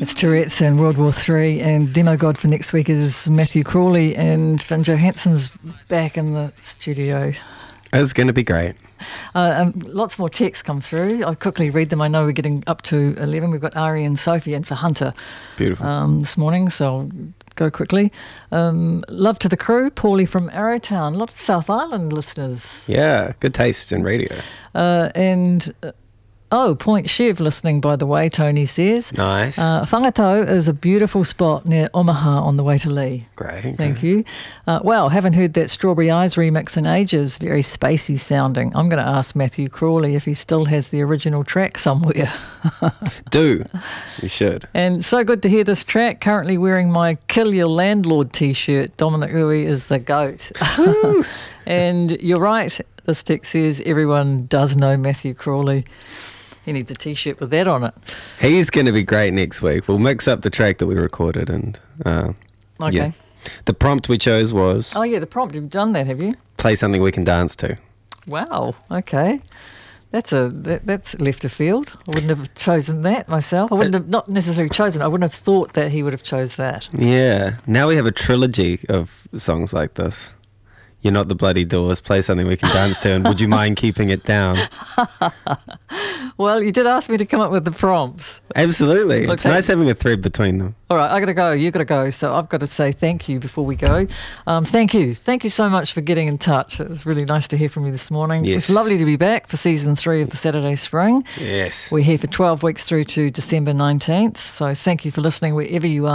It's Tourette's and World War III, and Demo God for next week is Matthew Crawley, and Finn Johansson's back in the studio. It's going to be great. Lots more texts come through. I'll quickly read them. I know we're getting up to 11. We've got Ari and Sophie in for Hunter this morning, so I'll go quickly. Love to the crew. Paulie from Arrowtown. A lot of South Island listeners. Yeah, good taste in radio. Point Chev listening, by the way, Tony says. Nice. Whangatau is a beautiful spot near Omaha on the way to Lee. Great. Thank you. Haven't heard that Strawberry Eyes remix in ages. Very spacey sounding. I'm going to ask Matthew Crawley if he still has the original track somewhere. Do. You should. And so good to hear this track. Currently wearing my Kill Your Landlord t-shirt. Dominic Uwe is the GOAT. And you're right. This text says everyone does know Matthew Crawley. He needs a t-shirt with that on it. He's going to be great next week. We'll mix up the track that we recorded and okay. Yeah. The prompt we chose was... Oh, yeah, the prompt. You've done that, have you? Play something we can dance to. Wow, okay. That's left of field. I wouldn't have chosen that myself. I wouldn't have, not necessarily chosen, I wouldn't have thought that he would have chose that. Yeah. Now we have a trilogy of songs like this. You're Not the Bloody Doors, Play Something We Can Dance To, and Would You Mind Keeping It Down? Well, you did ask me to come up with the prompts. Absolutely. It's nice having a thread between them. All right, I got to go. You got to go. So I've got to say thank you before we go. Thank you. Thank you so much for getting in touch. It was really nice to hear from you this morning. Yes. It's lovely to be back for season 3 of the Saturday Spring. Yes. We're here for 12 weeks through to December 19th. So thank you for listening wherever you are.